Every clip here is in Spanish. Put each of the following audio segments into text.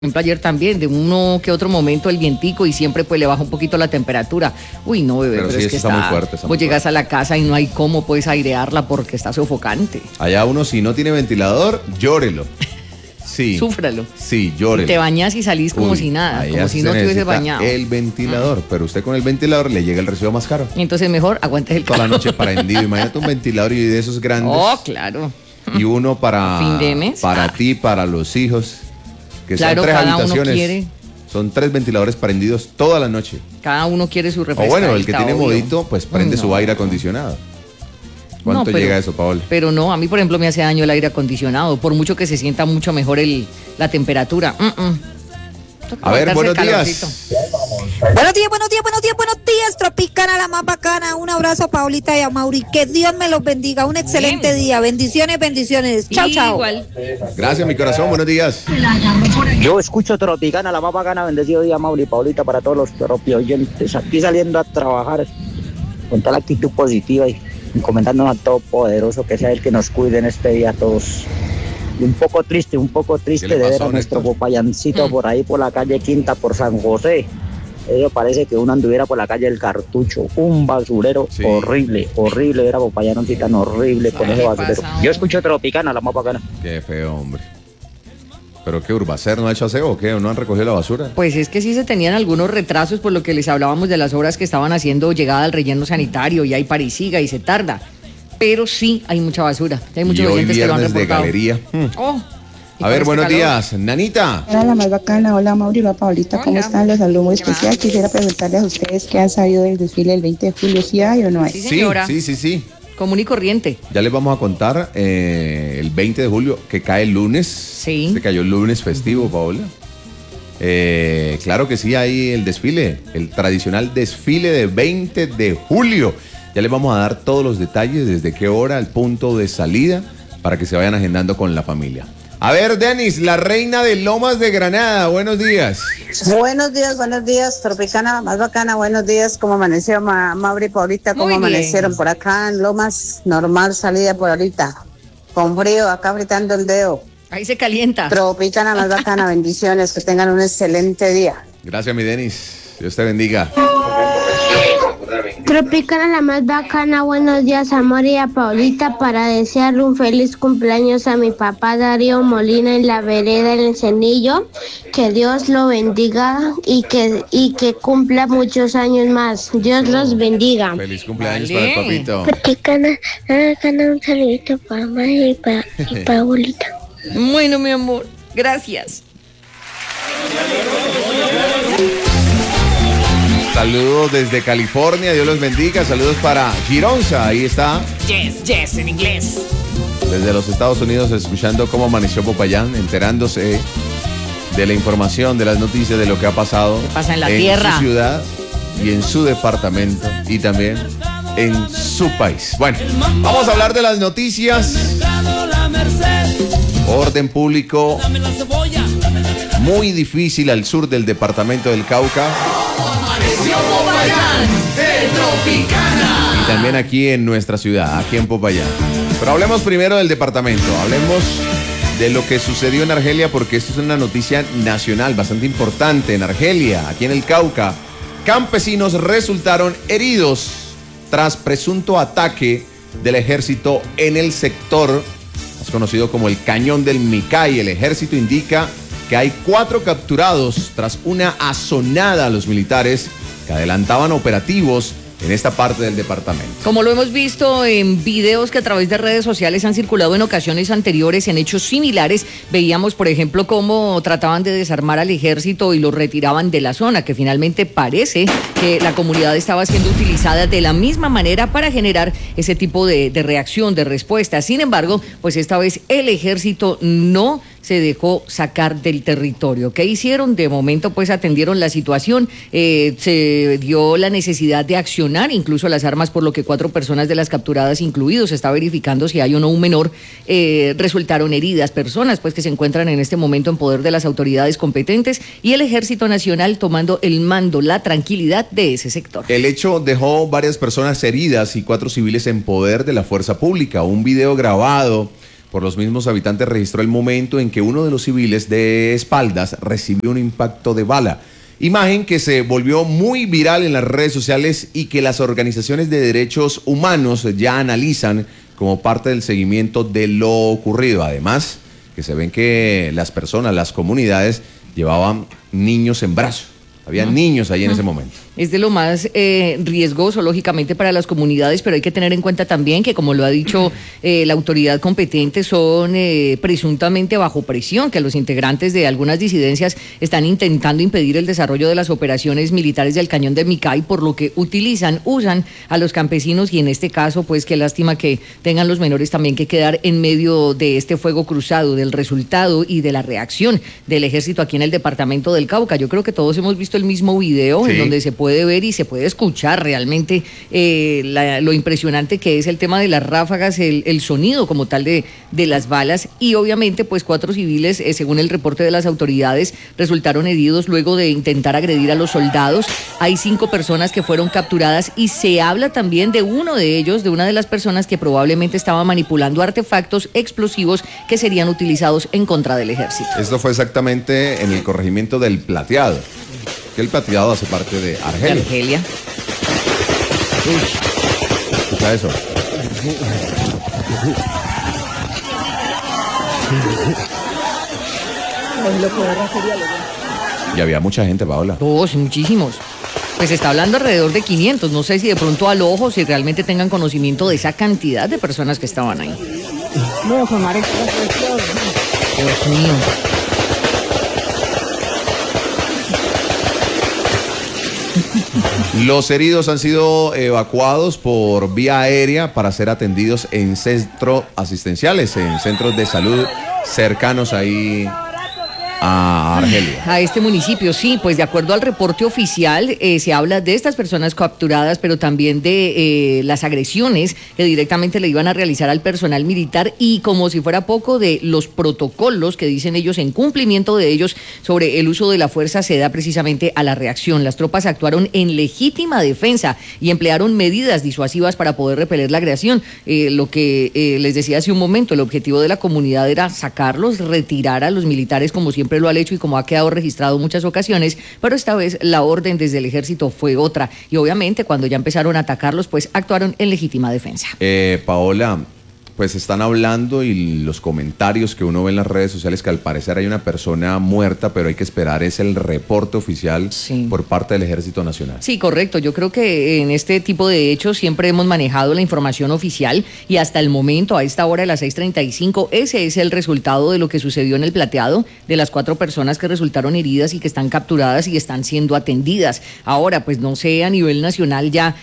ejemplo, ayer también, de uno que otro momento el vientico y siempre pues le baja un poquito la temperatura. Uy, no, bebé, pero sí, es que está muy fuerte. Vos llegas a la casa y no hay cómo puedes airearla porque está sofocante. Allá uno, si no tiene ventilador, llórelo. Sí. Súfralo. Sí, llórelo. Y te bañas y salís como si nada, como si no te hubieses bañado. El ventilador, pero usted con el ventilador le llega el recibo más caro. Entonces mejor aguantes el calor. Toda la noche prendido. Imagínate un ventilador y de esos grandes. Oh, claro. Y uno para fin de mes. Para ti, para los hijos. Que claro, son 3 cada habitaciones. Uno quiere. Son 3 ventiladores prendidos toda la noche. Cada uno quiere su refresco. O bueno, el que tiene modito, pues prende su aire acondicionado. ¿Cuánto llega eso, Paola? Pero no, a mí, por ejemplo, me hace daño el aire acondicionado, por mucho que se sienta mucho mejor la temperatura. A ver, buenos días. Buenos días, Tropicana, la más bacana. Un abrazo a Paulita y a Mauri. Que Dios me los bendiga. Un excelente día. Bendiciones. Chao. Igual. Gracias, mi corazón. Buenos días. Yo escucho Tropicana, la más bacana. Bendecido día, Mauri y Paulita, para todos los tropioyentes. Aquí saliendo a trabajar con toda la actitud positiva y encomendándonos a Todopoderoso, que sea el que nos cuide en este día a todos. Y un poco triste de ver a nuestro Popayancito por ahí por la calle Quinta, por San José. Eso parece que uno anduviera por la calle del Cartucho, un basurero horrible ver a Popayancito tan horrible con ese basurero. Yo escucho Tropicana, la más bacana. Qué feo, hombre. ¿Pero qué, Urbacer no ha hecho aseo o qué? ¿O no han recogido la basura? Pues es que sí se tenían algunos retrasos por lo que les hablábamos de las obras que estaban haciendo llegada al relleno sanitario y hay parisiga y se tarda. Pero sí hay mucha basura. Hay muchos oyentes que lo han reportado. De galería. A ver, buenos días, Nanita. Hola, la más bacana. Hola, Mauri, hola, Paulita. ¿Cómo están? Los saludos muy especial. Quisiera preguntarles a ustedes qué han sabido del desfile del 20 de julio. ¿Sí hay o no hay? Sí, señora. Sí. Común y corriente. Ya les vamos a contar el 20 de julio, que cae el lunes. Sí. Se cayó el lunes festivo, Paola. Claro que sí, hay el desfile, el tradicional desfile de 20 de julio. Ya les vamos a dar todos los detalles, desde qué hora, el punto de salida, para que se vayan agendando con la familia. A ver, Denis, la reina de Lomas de Granada, buenos días. Buenos días, Tropicana, más bacana, buenos días. ¿Cómo amaneció Mauri y Paulita? ¿Cómo amanecieron por acá en Lomas? Normal salida por ahorita, con frío, acá apretando el dedo. Ahí se calienta. Tropicana, más bacana, bendiciones, que tengan un excelente día. Gracias, mi Denis, Dios te bendiga. Tropicana, la más bacana, buenos días, amor, y a Paulita, para desearle un feliz cumpleaños a mi papá Darío Molina en la vereda del Cenillo. Que Dios lo bendiga y que cumpla muchos años más. Dios los bendiga. Feliz cumpleaños para el papito. Tropicana, un saludito para mamá y para Paulita. Bueno, mi amor, gracias. Saludos desde California, Dios los bendiga. Saludos para Gironza, ahí está. Yes, en inglés. Desde los Estados Unidos, escuchando cómo amaneció Popayán, enterándose de la información, de las noticias, de lo que ha pasado pasa en la tierra, su ciudad y en su departamento y también en su país. Bueno, vamos a hablar de las noticias. Orden público muy difícil al sur del departamento del Cauca. Popayán de Tropicana. Y también aquí en nuestra ciudad, aquí en Popayán. Pero hablemos primero del departamento, hablemos de lo que sucedió en Argelia, porque esto es una noticia nacional bastante importante. En Argelia, aquí en el Cauca, campesinos resultaron heridos tras presunto ataque del ejército en el sector más conocido como el Cañón del Micay. El ejército indica que hay 4 capturados tras una azonada a los militares que adelantaban operativos en esta parte del departamento. Como lo hemos visto en videos que a través de redes sociales han circulado en ocasiones anteriores en hechos similares, veíamos, por ejemplo, cómo trataban de desarmar al ejército y lo retiraban de la zona, que finalmente parece que la comunidad estaba siendo utilizada de la misma manera para generar ese tipo de reacción, de respuesta. Sin embargo, pues esta vez el ejército no se dejó sacar del territorio. ¿Qué hicieron? De momento, pues atendieron la situación, se dio la necesidad de accionar incluso las armas, por lo que 4 personas de las capturadas incluidos, se está verificando si hay o no un menor, resultaron heridas, personas pues que se encuentran en este momento en poder de las autoridades competentes y el Ejército Nacional tomando el mando, la tranquilidad de ese sector. El hecho dejó varias personas heridas y 4 civiles en poder de la fuerza pública. Un video grabado por los mismos habitantes registró el momento en que uno de los civiles de espaldas recibió un impacto de bala. Imagen que se volvió muy viral en las redes sociales y que las organizaciones de derechos humanos ya analizan como parte del seguimiento de lo ocurrido. Además, que se ven que las personas, las comunidades, llevaban niños en brazos. Había niños ahí en ese momento. Es de lo más riesgoso, lógicamente, para las comunidades, pero hay que tener en cuenta también que, como lo ha dicho la autoridad competente, son presuntamente bajo presión, que los integrantes de algunas disidencias están intentando impedir el desarrollo de las operaciones militares del Cañón de Micay, por lo que usan a los campesinos y en este caso, pues qué lástima que tengan los menores también que quedar en medio de este fuego cruzado, del resultado y de la reacción del ejército aquí en el departamento del Cauca. Yo creo que todos hemos visto el mismo video, sí, en donde se puede ver y se puede escuchar realmente lo impresionante que es el tema de las ráfagas, el sonido como tal de las balas, y obviamente pues 4 civiles, según el reporte de las autoridades, resultaron heridos luego de intentar agredir a los soldados. Hay 5 personas que fueron capturadas y se habla también de uno de ellos, de una de las personas que probablemente estaba manipulando artefactos explosivos que serían utilizados en contra del ejército. Esto fue exactamente en el corregimiento del Plateado, que el Plateado hace parte de Argelia. De Argelia. Escucha eso. Y había mucha gente, Paola. Todos, muchísimos. Pues se está hablando alrededor de 500. No sé si de pronto al ojo, si realmente tengan conocimiento de esa cantidad de personas que estaban ahí. No, formar explosión. Dios mío. Los heridos han sido evacuados por vía aérea para ser atendidos en centros asistenciales, en centros de salud cercanos ahí a Argelia. A este municipio, sí, pues de acuerdo al reporte oficial se habla de estas personas capturadas, pero también de las agresiones que directamente le iban a realizar al personal militar y, como si fuera poco, de los protocolos que dicen ellos, en cumplimiento de ellos sobre el uso de la fuerza, se da precisamente a la reacción. Las tropas actuaron en legítima defensa y emplearon medidas disuasivas para poder repeler la agresión. Lo que les decía hace un momento, el objetivo de la comunidad era sacarlos, retirar a los militares como siempre lo han hecho y como ha quedado registrado en muchas ocasiones, pero esta vez la orden desde el ejército fue otra y obviamente cuando ya empezaron a atacarlos pues actuaron en legítima defensa. Paola, pues están hablando y los comentarios que uno ve en las redes sociales que al parecer hay una persona muerta, pero hay que esperar es el reporte oficial, sí, por parte del Ejército Nacional. Sí, correcto. Yo creo que en este tipo de hechos siempre hemos manejado la información oficial y hasta el momento, a esta hora de las 6:35, ese es el resultado de lo que sucedió en el Plateado, de las 4 personas que resultaron heridas y que están capturadas y están siendo atendidas. Ahora, pues no sé a nivel nacional ya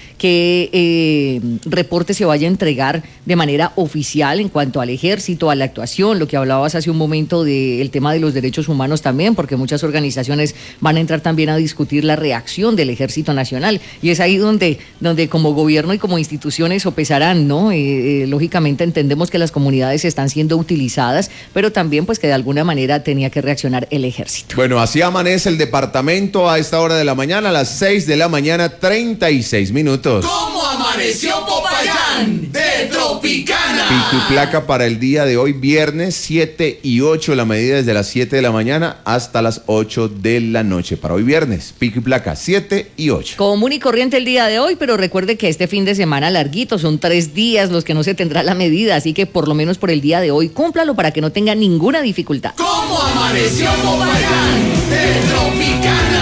qué reporte se vaya a entregar de manera oficial en cuanto al ejército, a la actuación, lo que hablabas hace un momento del tema de los derechos humanos también, porque muchas organizaciones van a entrar también a discutir la reacción del Ejército Nacional y es ahí donde como gobierno y como instituciones sopesarán, ¿no? Lógicamente entendemos que las comunidades están siendo utilizadas, pero también pues que de alguna manera tenía que reaccionar el ejército. Bueno, así amanece el departamento a esta hora de la mañana, a las 6 de la mañana, 36 minutos. ¿Cómo amaneció Popayán? De Tropicana. Pico y placa para el día de hoy, viernes 7 y 8, la medida desde las 7 de la mañana hasta las 8 de la noche. Para hoy viernes, pico y placa 7 y 8. Común y corriente el día de hoy, pero recuerde que este fin de semana larguito, son 3 días los que no se tendrá la medida, así que por lo menos por el día de hoy, cúmplalo para que no tenga ninguna dificultad. ¿Cómo amaneció Popayán? De Tropicana.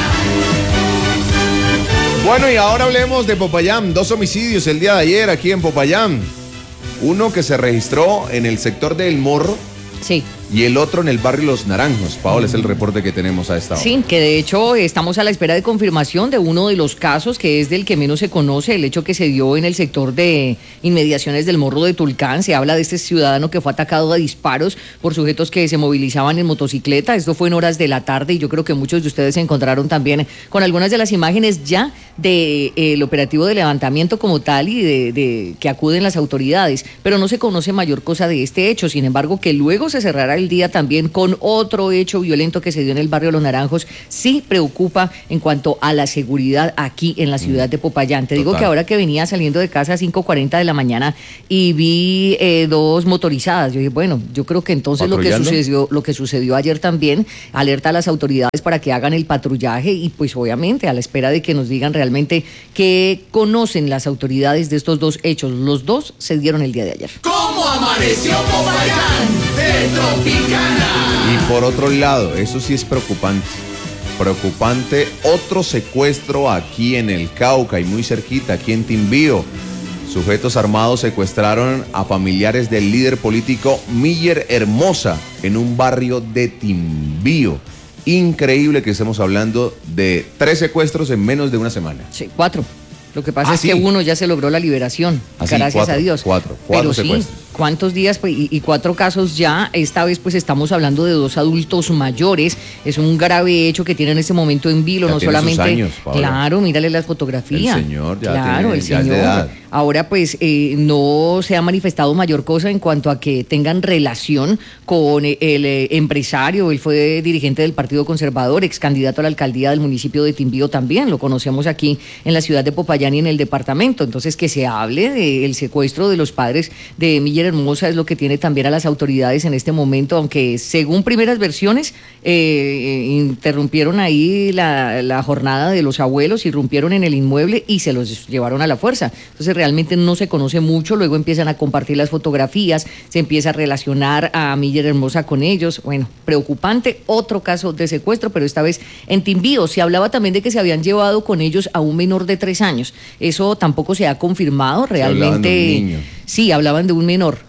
Bueno, y ahora hablemos de Popayán. 2 homicidios el día de ayer aquí en Popayán. Uno que se registró en el sector del Morro. Sí. Y el otro en el barrio Los Naranjos. Paola, es el reporte que tenemos a esta hora. Sí, que de hecho estamos a la espera de confirmación de uno de los casos, que es del que menos se conoce, el hecho que se dio en el sector de inmediaciones del Morro de Tulcán. Se habla de este ciudadano que fue atacado a disparos por sujetos que se movilizaban en motocicleta. Esto fue en horas de la tarde y yo creo que muchos de ustedes se encontraron también con algunas de las imágenes ya del operativo de levantamiento como tal y de que acuden las autoridades. Pero no se conoce mayor cosa de este hecho. Sin embargo, que luego se cerrara el día también con otro hecho violento que se dio en el barrio Los Naranjos. Sí preocupa en cuanto a la seguridad aquí en la ciudad de Popayán. Te digo que ahora que venía saliendo de casa a 5:40 de la mañana y vi 2 motorizadas, yo dije, bueno, yo creo que entonces lo que sucedió ayer también alerta a las autoridades para que hagan el patrullaje y pues obviamente a la espera de que nos digan realmente qué conocen las autoridades de estos 2 hechos. Los 2 se dieron el día de ayer. ¿Cómo amaneció Popayán de Tropicana? Y por otro lado, eso sí es preocupante. Preocupante, otro secuestro aquí en el Cauca y muy cerquita, aquí en Timbío. Sujetos armados secuestraron a familiares del líder político Miller Hermosa en un barrio de Timbío. Increíble que estemos hablando de 3 secuestros en menos de una semana. Sí, 4. Lo que pasa es que uno ya se logró la liberación, gracias a Dios. 4 Pero secuestros. Sí, ¿cuántos días? Pues, y 4 casos ya. Esta vez pues estamos hablando de 2 adultos mayores. Es un grave hecho que tiene en este momento en Vilo, ya no tiene solamente. Sus años, Paola. Claro, mírale las fotografías. El señor ya claro, tiene, el ya señor. es de edad. Ahora pues no se ha manifestado mayor cosa en cuanto a que tengan relación con el empresario. Él fue dirigente del Partido Conservador, ex candidato a la alcaldía del municipio de Timbío también. Lo conocemos aquí en la ciudad de Popayán y en el departamento. Entonces, que se hable del secuestro de los padres de Miller Hermosa es lo que tiene también a las autoridades en este momento, aunque según primeras versiones interrumpieron ahí la jornada de los abuelos, irrumpieron en el inmueble y se los llevaron a la fuerza. Entonces realmente no se conoce mucho, luego empiezan a compartir las fotografías, se empieza a relacionar a Miller Hermosa con ellos. Bueno, preocupante, otro caso de secuestro, pero esta vez en Timbío. Se hablaba también de que se habían llevado con ellos a un menor de 3 años. Eso tampoco se ha confirmado realmente. Sí, hablaban de un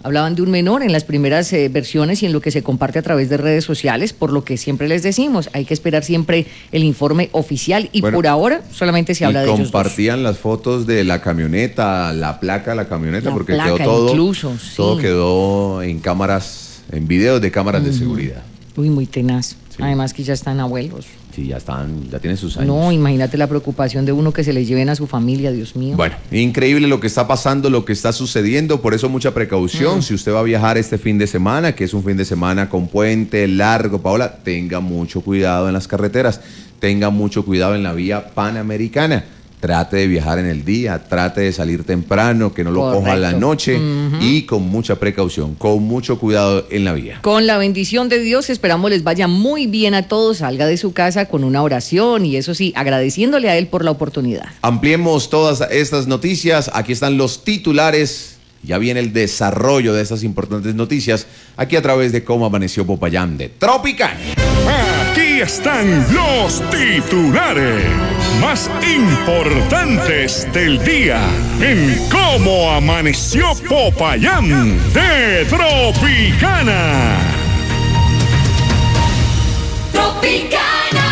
menor en las primeras versiones y en lo que se comparte a través de redes sociales, por lo que siempre les decimos, hay que esperar siempre el informe oficial y por ahora solamente se habla de ellos dos. Compartían las fotos de la camioneta, la placa de la camioneta, porque placa, quedó todo, incluso, todo quedó en cámaras, en videos de cámaras de seguridad. Uy, muy tenaz. Sí. Además que ya están abuelos. Sí, ya tienen sus años. No, imagínate la preocupación de uno que se les lleven a su familia, Dios mío. Bueno, increíble lo que está pasando, lo que está sucediendo, por eso mucha precaución. Si usted va a viajar este fin de semana, que es un fin de semana con puente largo, Paola, tenga mucho cuidado en las carreteras, tenga mucho cuidado en la vía Panamericana. Trate de viajar en el día, trate de salir temprano, que no lo coja a la noche y con mucha precaución, con mucho cuidado en la vía. Con la bendición de Dios, esperamos les vaya muy bien a todos, salga de su casa con una oración y eso sí, agradeciéndole a Él por la oportunidad. Ampliemos todas estas noticias, aquí están los titulares, ya viene el desarrollo de estas importantes noticias, aquí a través de Cómo Amaneció Popayán de Tropicana. Aquí están los titulares más importantes del día en Cómo Amaneció Popayán de Tropicana. Tropicana.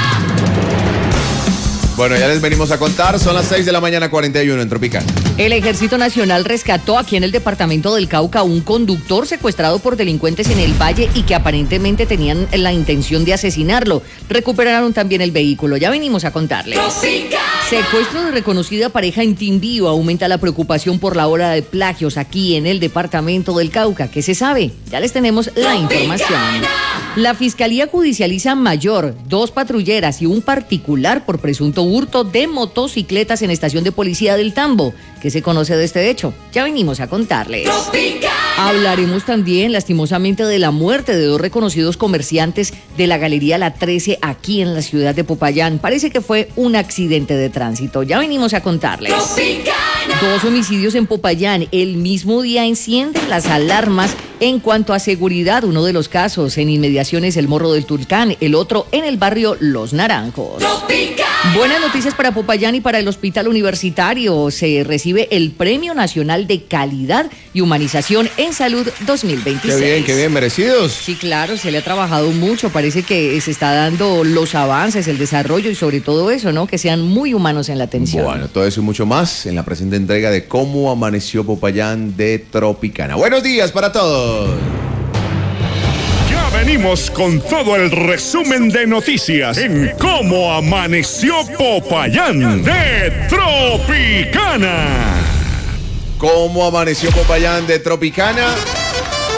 Bueno, ya les venimos a contar, son las 6 de la mañana 41 en Tropicana. El Ejército Nacional rescató aquí en el departamento del Cauca un conductor secuestrado por delincuentes en el Valle y que aparentemente tenían la intención de asesinarlo. Recuperaron también el vehículo, ya venimos a contarles. Tropicana. Secuestro de reconocida pareja en Timbío, aumenta la preocupación por la ola de plagios aquí en el departamento del Cauca. ¿Qué se sabe? Ya les tenemos la información. La Fiscalía Judicializa Mayor, 2 patrulleras y un particular por presunto hurto de motocicletas en estación de policía del Tambo. ¿Qué se conoce de este hecho? Ya venimos a contarles. Tropicana. Hablaremos también, lastimosamente, de la muerte de 2 reconocidos comerciantes de la Galería La 13 aquí en la ciudad de Popayán. Parece que fue un accidente de tránsito. Ya venimos a contarles. Tropicana. 2 homicidios en Popayán. El mismo día encienden las alarmas en cuanto a seguridad. Uno de los casos en inmediaciones El Morro del Tulcán, el otro en el barrio Los Naranjos. Tropicana. Buenas noticias para Popayán y para el Hospital Universitario. Se recibe el Premio Nacional de Calidad y Humanización en Salud 2026. Qué bien, merecidos. Sí, claro, se le ha trabajado mucho. Parece que se está dando los avances, el desarrollo y sobre todo eso, ¿no? Que sean muy humanos en la atención. Bueno, todo eso y mucho más en la presente entrega de Cómo Amaneció Popayán de Tropicana. Buenos días para todos. Ya venimos con todo el resumen de noticias en Cómo Amaneció Popayán de Tropicana. Cómo Amaneció Popayán de Tropicana.